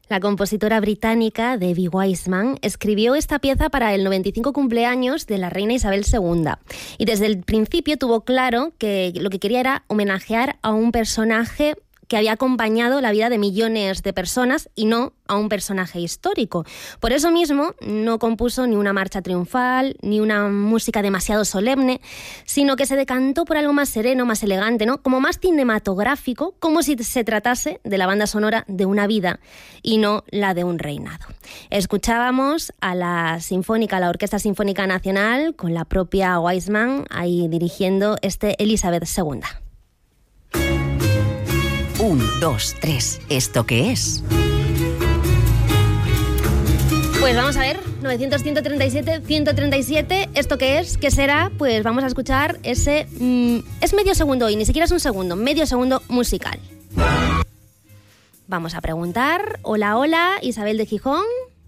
La compositora británica Debbie Wiseman escribió esta pieza para el 95 cumpleaños de la reina Isabel II y desde el principio tuvo claro que lo que quería era homenajear a un personaje que había acompañado la vida de millones de personas y no a un personaje histórico. Por eso mismo no compuso ni una marcha triunfal, ni una música demasiado solemne, sino que se decantó por algo más sereno, más elegante, ¿no? Como más cinematográfico, como si se tratase de la banda sonora de una vida y no la de un reinado. Escuchábamos a la Orquesta Sinfónica Nacional, con la propia Wiseman ahí dirigiendo Elizabeth II. 1, 2, 3. ¿Esto qué es? Pues vamos a ver, 900, 137, 137, ¿esto qué es? ¿Qué será? Pues vamos a escuchar ese... es medio segundo y ni siquiera es un segundo, medio segundo musical. Vamos a preguntar. Hola, hola, Isabel de Gijón.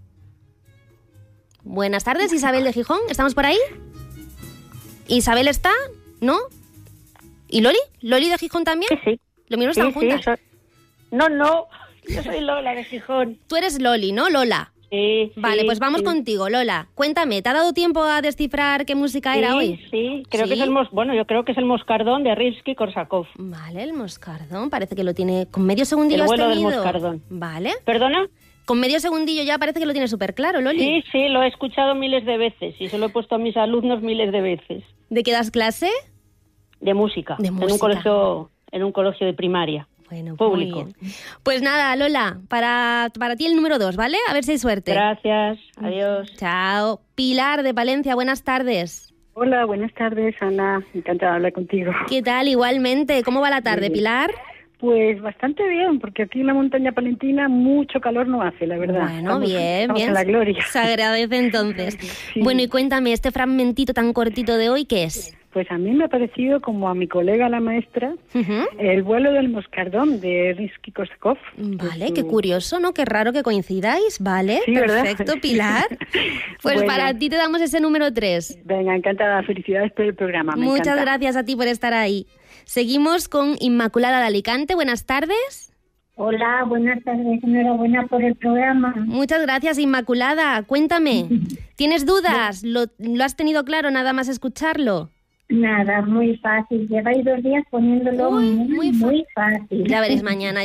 Buenas tardes, Isabel de Gijón, ¿estamos por ahí? ¿Isabel está? ¿No? ¿Y Loli? ¿Loli de Gijón también? Sí. ¿Lo mismo están juntas? No, yo soy Lola de Gijón. Tú eres Loli, ¿no, Lola? Sí. Vale, pues vamos contigo, Lola. Cuéntame, ¿te ha dado tiempo a descifrar qué música era hoy? Sí, creo que es yo creo que es el Moscardón de Rimski-Korsakov. Vale, el Moscardón, parece que lo tiene con medio segundillo. El vuelo has del tenido. Moscardón. Vale. ¿Perdona? Con medio segundillo ya parece que lo tiene súper claro, Loli. Sí, lo he escuchado miles de veces y se lo he puesto a mis alumnos miles de veces. ¿De qué das clase? De música. De música. En un colegio de primaria. Bueno, público. Muy bien. Pues nada, Lola, para ti el número 2, ¿vale? A ver si hay suerte. Gracias, adiós. Chao. Pilar de Palencia, buenas tardes. Hola, buenas tardes, Ana. Encantada de hablar contigo. ¿Qué tal? Igualmente. ¿Cómo va la tarde, Pilar? Pues bastante bien, porque aquí en la montaña palentina mucho calor no hace, la verdad. Bueno, estamos en la gloria. Se agradece entonces. Sí. Bueno, y cuéntame, este fragmentito tan cortito de hoy, ¿qué es? Pues a mí me ha parecido, como a mi colega la maestra, El vuelo del Moscardón de Rimski-Korsakov. Vale, qué curioso, ¿no? Qué raro que coincidáis, ¿vale? Sí, perfecto, ¿verdad? Pilar. Pues bueno, para ti te damos ese número 3. Venga, encantada, felicidades por el programa. Muchas gracias a ti por estar ahí. Seguimos con Inmaculada de Alicante, buenas tardes. Hola, buenas tardes, enhorabuena por el programa. Muchas gracias, Inmaculada. Cuéntame, ¿tienes dudas? ¿Lo has tenido claro nada más escucharlo? Nada, muy fácil. Lleváis 2 días poniéndolo muy fácil. Ya veréis mañana,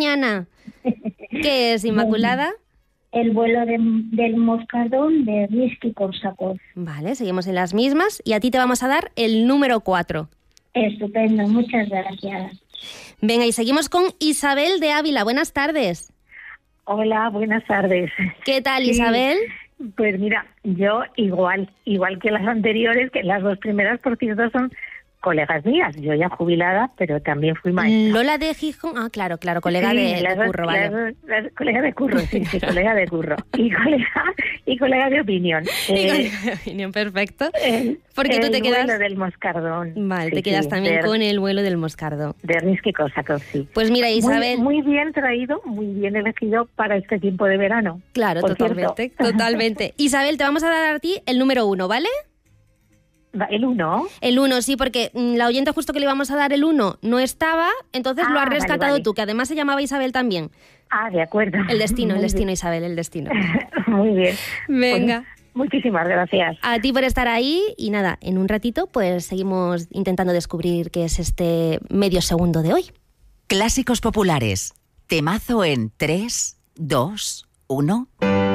¿Qué es, Inmaculada? El vuelo del Moscardón de Rimski-Korsakov. Vale, seguimos en las mismas. Y a ti te vamos a dar el número 4. Estupendo, muchas gracias. Venga, y seguimos con Isabel de Ávila. Buenas tardes. Hola, buenas tardes. ¿Qué tal, Isabel? Pues mira, yo igual que las anteriores, que las 2 primeras, por cierto, son colegas mías. Yo ya jubilada, pero también fui maestra. Lola de Gijón, claro, colega de curro, vale. Colega de curro, sí, colega de curro. Y colega de opinión. Colega de opinión, perfecto. Porque tú te quedas... El vuelo del Moscardón. Vale, te quedas también con el vuelo del Moscardón. De Rimski-Korsakov, sí. Pues mira, Isabel... Muy bien traído, muy bien elegido para este tiempo de verano. Claro, totalmente. Isabel, te vamos a dar a ti el número 1, ¿vale? ¿El 1? El 1, sí, porque la oyente justo que le íbamos a dar el 1 no estaba, entonces lo has rescatado vale. Tú, que además se llamaba Isabel también. De acuerdo. El destino, Isabel, el destino. Muy bien. Venga. Pues, muchísimas gracias. A ti por estar ahí y nada, en un ratito pues seguimos intentando descubrir qué es este medio segundo de hoy. Clásicos populares. Temazo en 3, 2, 1...